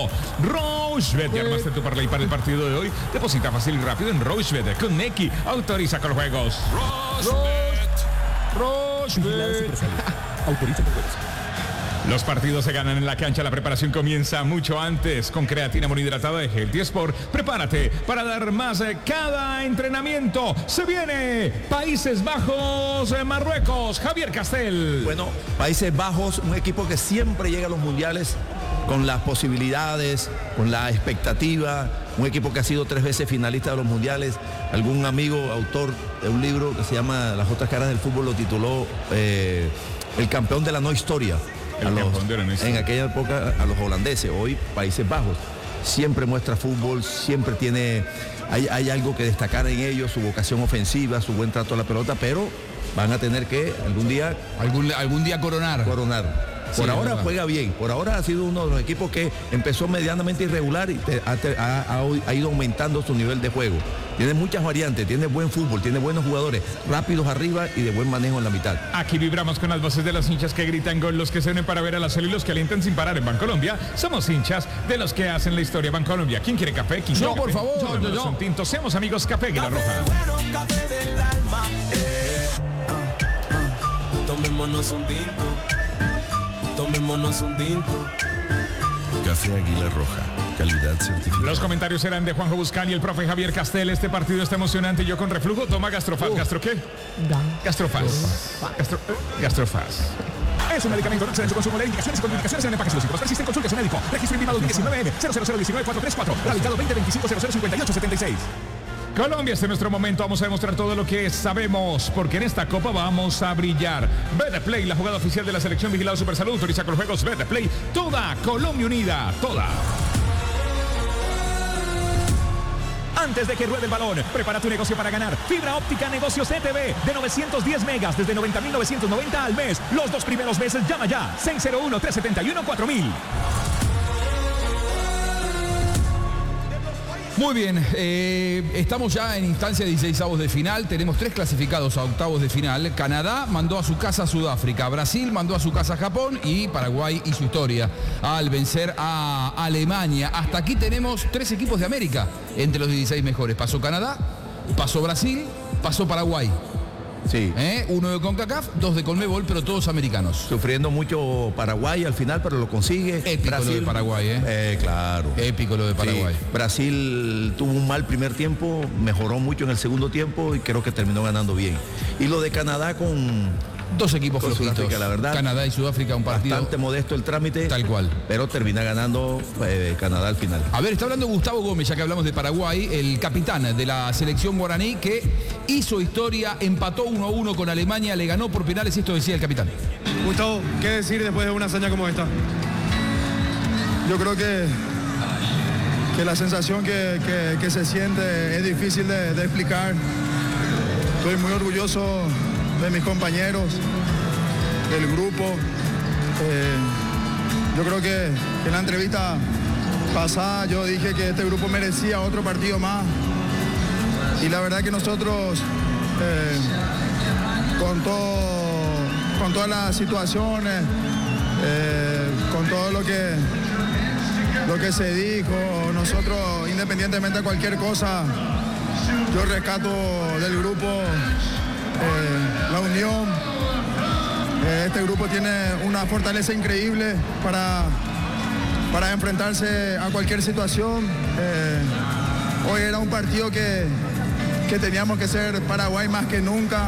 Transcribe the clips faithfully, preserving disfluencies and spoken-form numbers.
México. Rochebet, ya armaste tu parlay para el partido de hoy. Deposita fácil y rápido en Rochebet con Neki. Autoriza con los juegos. Rochebet. Rochebet. Autoriza con juegos. Los partidos se ganan en la cancha, la preparación comienza mucho antes. Con creatina monohidratada de Healthy Sport, prepárate para dar más eh, cada entrenamiento. Se viene Países Bajos, eh, Marruecos. Javier Castel. Bueno, Países Bajos, un equipo que siempre llega a los mundiales con las posibilidades, con la expectativa. Un equipo que ha sido tres veces finalista de los mundiales. Algún amigo, autor de un libro que se llama Las otras caras del fútbol, lo tituló eh, El campeón de la no historia. A los, en aquella época a los holandeses, hoy Países Bajos. Siempre muestra fútbol, siempre tiene, hay, hay algo que destacar en ellos, su vocación ofensiva, su buen trato a la pelota, pero van a tener que algún día... Algún, algún día coronar. Coronar. Por sí, ahora juega bien, por ahora ha sido uno de los equipos que empezó medianamente irregular y te, ha, ha, ha ido aumentando su nivel de juego. Tiene muchas variantes, tiene buen fútbol, tiene buenos jugadores, rápidos arriba y de buen manejo en la mitad. Aquí vibramos con las voces de los hinchas que gritan gol, los que se unen para ver a la cel y los que alientan sin parar en Bancolombia. Somos hinchas de los que hacen la historia Bancolombia. ¿Quién quiere café? ¿Quién yo, quiere por café? favor. Yo, yo, yo. Un tinto. Seamos amigos, Café Águila Roja. Bueno, café del alma. Eh, uh, uh. Tomémonos un tinto. Tomémonos un tinto. Café Águila Roja, calidad certificada. Los comentarios serán de Juanjo Buscán y el profe Javier Castel. Este partido está emocionante y yo con reflujo. Toma Gastrofaz. Uh. ¿Gastro qué? Gastrofaz. Gastro, Gastrofaz. Es un medicamento, no excede en su consumo. Leer indicaciones y contraindicaciones en el empaque. Si los síntomas persisten, consulte a su médico. Registro intimado diecinueve M cero cero cero uno nueve cuatro tres cuatro. Radicado veinte veinticinco cero cero cincuenta y ocho setenta y seis. Colombia, este es nuestro momento, vamos a demostrar todo lo que sabemos, porque en esta copa vamos a brillar. Betplay, la jugada oficial de la selección vigilada Supersalud, autoriza con los juegos Betplay, toda Colombia unida, toda. Antes de que ruede el balón, prepara tu negocio para ganar. Fibra óptica Negocios C T V de novecientos diez megas desde noventa mil novecientos noventa al mes. Los dos primeros meses llama ya, seis cero uno, tres siete uno, cuatro mil. Muy bien, eh, estamos ya en instancia de dieciseisavos de final, tenemos tres clasificados a octavos de final. Canadá mandó a su casa a Sudáfrica, Brasil mandó a su casa a Japón y Paraguay hizo historia al vencer a Alemania. Hasta aquí tenemos tres equipos de América entre los dieciséis mejores. Pasó Canadá, pasó Brasil, pasó Paraguay. Sí. ¿Eh? Uno de CONCACAF, dos de CONMEBOL, pero todos americanos. Sufriendo mucho Paraguay al final, pero lo consigue. Épico Brasil, lo de Paraguay, ¿eh? eh claro. Épico lo de Paraguay. Sí. Brasil tuvo un mal primer tiempo, mejoró mucho en el segundo tiempo y creo que terminó ganando bien. Y lo de Canadá con... Dos equipos flojitos, la verdad. Canadá y Sudáfrica, un partido bastante modesto el trámite. Tal cual. Pero termina ganando eh, Canadá al final. A ver, está hablando Gustavo Gómez, ya que hablamos de Paraguay, el capitán de la selección guaraní que hizo historia, empató uno a uno con Alemania, le ganó por penales, esto decía el capitán. Gustavo, ¿qué decir después de una hazaña como esta? Yo creo que, que la sensación que, que, que se siente es difícil de, de explicar. Estoy muy orgulloso de mis compañeros, del grupo. Eh, yo creo que en la entrevista pasada yo dije que este grupo merecía otro partido más. Y la verdad que nosotros, eh, con, todo, con todas las situaciones, eh, con todo lo que, lo que se dijo, nosotros, independientemente de cualquier cosa, yo rescato del grupo Eh, la unión. Eh, este grupo tiene una fortaleza increíble para, para enfrentarse a cualquier situación. Eh, hoy era un partido que, que teníamos que ser Paraguay más que nunca.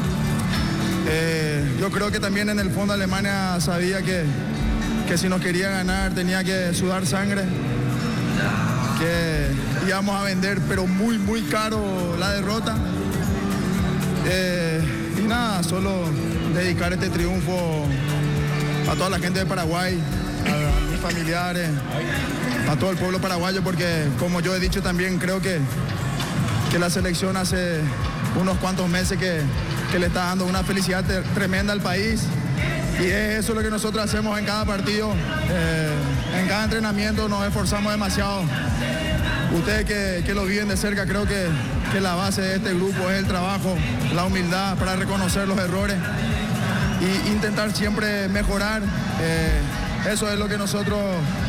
Eh, yo creo que también en el fondo Alemania sabía que, que si nos quería ganar tenía que sudar sangre, que íbamos a vender pero muy muy caro la derrota. Eh, y nada, solo dedicar este triunfo a toda la gente de Paraguay, a, a mis familiares, a todo el pueblo paraguayo, porque como yo he dicho también creo que, que la selección hace unos cuantos meses que, que le está dando una felicidad te, tremenda al país, y es eso lo que nosotros hacemos en cada partido. Eh, en cada entrenamiento nos esforzamos demasiado. Ustedes que, que lo viven de cerca, creo que, que la base de este grupo es el trabajo, la humildad para reconocer los errores e intentar siempre mejorar. Eh, eso es lo que nosotros